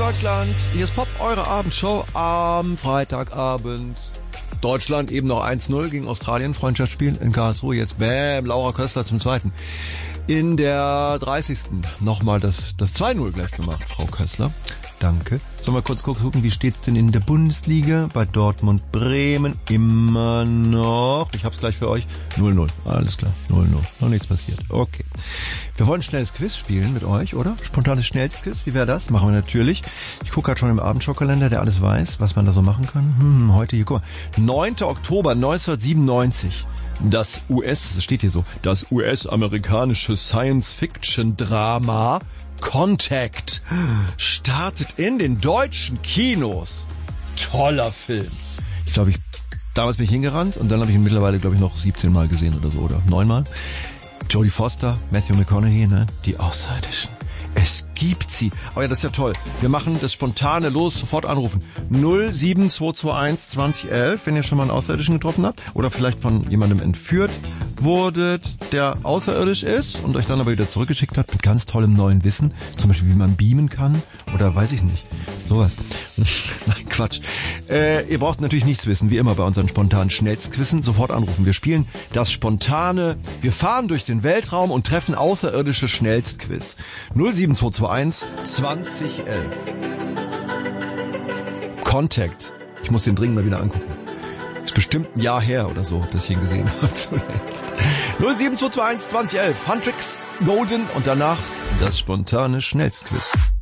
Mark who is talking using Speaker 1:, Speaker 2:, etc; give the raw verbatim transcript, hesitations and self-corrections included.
Speaker 1: Deutschland, hier ist Pop, eure Abendshow am Freitagabend. Deutschland eben noch eins null gegen Australien, Freundschaftsspiel in Karlsruhe. Jetzt bäm, Laura Köstler zum Zweiten. In der dreißigsten nochmal das, das zwei null gleich gemacht, Frau Köstler. Danke. Sollen wir kurz gucken, wie steht's denn in der Bundesliga? Bei Dortmund Bremen immer noch. Ich hab's gleich für euch. null null. Alles klar. null null. Noch nichts passiert. Okay. Wir wollen ein schnelles Quiz spielen mit euch, oder? Spontanes Schnellsquiz. Wie wäre das? Machen wir natürlich. Ich gucke gerade schon im Abendschau-Kalender, der alles weiß, was man da so machen kann. Hm, heute hier, guck mal. neunter Oktober neunzehnhundertsiebenundneunzig. Das U S, das steht hier so, das U S-amerikanische Science-Fiction-Drama Contact startet in den deutschen Kinos. Toller Film. Ich glaube, ich damals bin ich hingerannt und dann habe ich ihn mittlerweile, glaube ich, noch siebzehn Mal gesehen oder so, oder neun Mal. Jodie Foster, Matthew McConaughey, ne? Die Außerirdischen. Es gibt sie. Oh ja, das ist ja toll. Wir machen das spontane los, sofort anrufen. null sieben zwei zwei eins zwanzig elf, wenn ihr schon mal einen Außerirdischen getroffen habt oder vielleicht von jemandem entführt wurdet, der außerirdisch ist und euch dann aber wieder zurückgeschickt hat mit ganz tollem neuen Wissen. Zum Beispiel, wie man beamen kann oder weiß ich nicht. Sowas. Nein, Quatsch. Äh, ihr braucht natürlich nichts wissen, wie immer bei unseren spontanen Schnellstquissen. Sofort anrufen. Wir spielen das spontane, wir fahren durch den Weltraum und treffen außerirdische Schnellstquiz. null sieben zwei zwei eins zwanzig elf. Contact. Ich muss den dringend mal wieder angucken. Ist bestimmt ein Jahr her oder so, dass ich ihn gesehen habe zuletzt. null sieben zwei zwei eins zwanzig elf. Huntrix, Golden und danach das spontane Schnellstquiz.